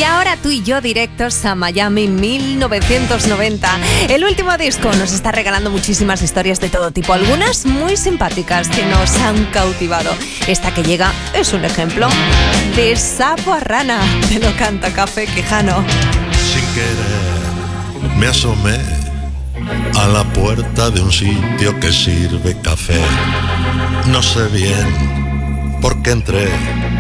Y ahora tú y yo directos a Miami 1990. El último disco nos está regalando muchísimas historias de todo tipo, algunas muy simpáticas que nos han cautivado. Esta que llega es un ejemplo. De sapo a rana, te lo canta Café Quijano. Sin querer me asomé a la puerta de un sitio que sirve café. No sé bien por qué entré,